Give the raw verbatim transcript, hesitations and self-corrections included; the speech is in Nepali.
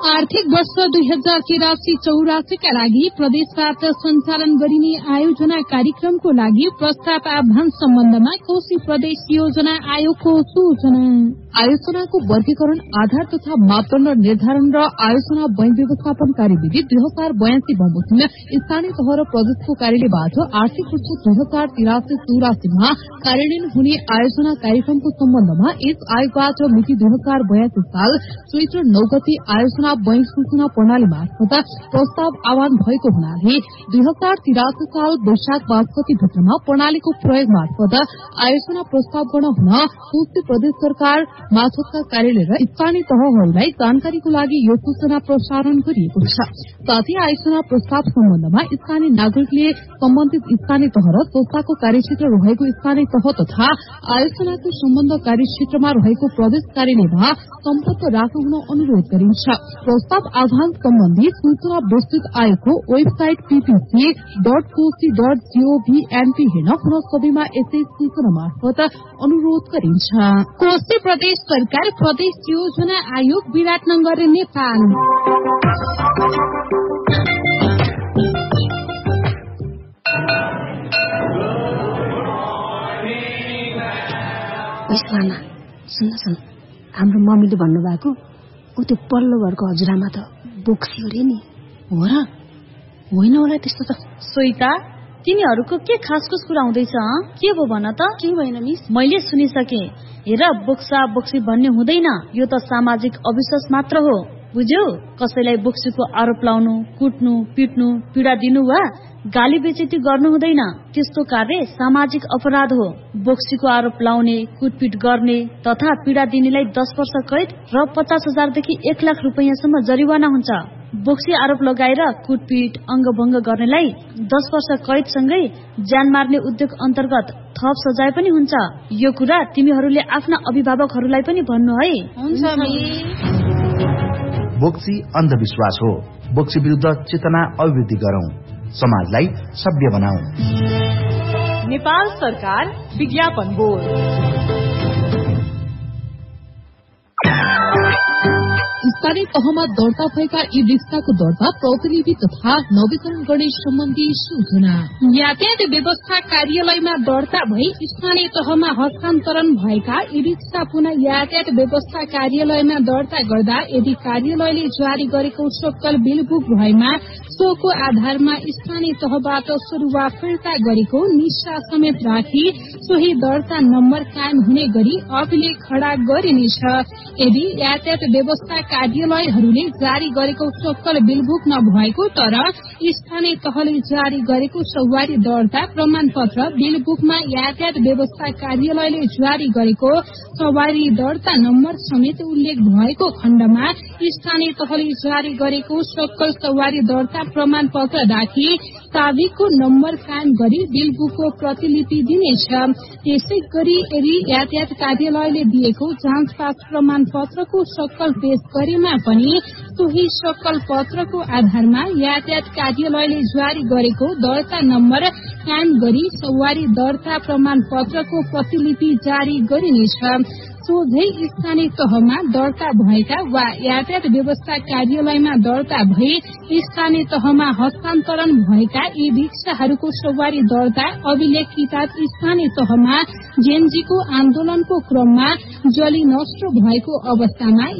आर्थिक वर्ष दुई हजार तिरासी चौरासीका लागि प्रदेशबाट सञ्चालन गरिने आयोजना कार्यक्रमको लागि प्रस्ताव आह्वान सम्बन्धमा कोशी प्रदेश योजना आयोगको सूचना। आयोजनाको वर्गीकरण आधार तथा मापदण्ड निर्धारण र आयोजना बैंक व्यवस्थापन कार्यविधि दुई हजार बयासी बमोजिम स्थानीय तह र प्रदेशको कार्यालयबाट आर्थिक वर्ष दुई हजार तिरासी चौरासीमा कार्यान्वयन हुने आयोजना कार्यक्रमको सम्बन्धमा यस आयोगबाट मिति दुई हजार बयासी साल चैत्र नौ गते आयोजना बैंक सूचना प्रणाली मार्फत प्रस्ताव आह्वान भएको हुनाले दुई हजार तिरासी साल वैशाख पाँच गते भित्रमा प्रणालीको प्रयोग मार्फत आयोजना प्रस्ताव गर्न हुन कोशी प्रदेश सरकार मार्फतका कार्यालय र स्थानीय तहहरूलाई जानकारीको लागि यो सूचना प्रसारण गरिएको छ। साथै आयोजना प्रस्ताव सम्बन्धमा स्थानीय नागरिकले सम्बन्धित स्थानीय तह र संस्थाको कार्यक्षेत्र रहेको स्थानीय तह तथा आयोजनाको सम्बन्ध कार्यक्षेत्रमा रहेको प्रदेश कार्यालयमा सम्पर्क राख्न हुन अनुरोध गरिन्छ। प्रस्ताव आह्वान सम्बन्धी सूचना विस्तृत आयोगको website PPC dot Koshi dot gov NP हेर्न पुनः सबैमा यसै सूचना मार्फत अनुरोध गरिन्छ। कोशी प्रदेश सरकार प्रदेश योजना आयोग विराटनगर नेपाल। मामा सुन्न सुन, हाम्रो मम्मीले भन्नुभएको ऊ त्यो पल्लो घरको हजुरआमा त बोक्सी अरे नि। हो र? होइन होला त्यस्तो त। सोइता, तिनीहरूको के खासखुस कुरा हुँदैछ? के भो भन त? के भएन मिस? मैले सुनिसके। हेर, बोक्सा बोक्सी भन्ने हुँदैन, यो त सामाजिक अविश्वास मात्र हो, बुझ्यौ? कसैलाई बोक्सीको आरोप लाउनु, कुट्नु, पिट्नु, पीड़ा दिनु वा गाली बेइज्जती गर्नु हुँदैन। त्यस्तो कार्य सामाजिक अपराध हो। बोक्सीको आरोप लाउने, कुटपिट गर्ने तथा पीड़ा दिनेलाई दस वर्ष कैद र पचास हजारदेखि एक लाख रुपियाँसम्म जरिवाना हुन्छ। बोक्सी आरोप लगाएर कुटपिट अङ्गभङ्ग गर्नेलाई दस वर्ष कैदसँगै ज्यान मार्ने उद्योग अन्तर्गत थप सजाय पनि हुन्छ। यो कुरा तिमीहरूले आफ्ना अभिभावकहरूलाई पनि भन्नु है। हुन्छ बोक्सी अन्धविश्वास हो। बोक्सी विरुद्ध चेतना अभिवृद्धि गरौं, समाजलाई सभ्य बनाऊ। नेपाल सरकार विज्ञापन बोर्ड। स्थानीय तहमा दर्ता भएका ई रिक्साको दर्ता प्रतिलिपि तथा नवीकरण गर्ने सम्बन्धी सूचना। यातायात व्यवस्था कार्यालयमा दर्ता भई स्थानीय तहमा हस्तान्तरण भएका ई रिक्सा पुनः यातायात व्यवस्था कार्यालयमा दर्ता गर्दा यदि कार्यालयले जारी गरेको सक्कल बिल बुक भएमा सोको आधारमा स्थानीय तहबाट सुरुवा फिर्ता गरेको निशा समेत राखी सोही दर्ता नम्बर कायम हुने गरी अभिलेख खडा गरिनेछ। यदि यातायात व्यवस्था कार्यालयहरूले जारी गरेको सक्कल बिल बुक नभएको तर स्थानीय तहले जारी गरेको सवारी दर्ता प्रमाण पत्र बिल बुकमा यातायात व्यवस्था कार्यालयले जारी गरेको सवारी दर्ता नम्बर समेत उल्लेख भएको खण्डमा स्थानीय तहले जारी गरेको सक्कल सवारी दर्ता प्रमाण पत्र राखी ताबिकको नम्बर कायम गरी बिल बुकको प्रतिलिपि दिनेछ। त्यसै गरी यदि यातायात कार्यालयले दिएको जाँच पास प्रमाण पत्रको सक्कल पेश गरेमा पनि सोही सक्कल पत्रको आधारमा यातायात कार्यालयले जारी गरेको दर्ता नम्बर कायम गरी सवारी दर्ता प्रमाण पत्रको प्रतिलिपि जारी गरिनेछ। सोझै स्थानीय तहमा दर्ता भएका वा यातायात व्यवस्था कार्यालयमा दर्ता भई स्थानीय तहमा हस्तान्तरण भएका यी रिक्साहरूको सवारी दर्ता अभिलेख किताब स्थानीय तहमा जेएनजीको आन्दोलनको क्रममा जली नष्ट भएको अवस्थामा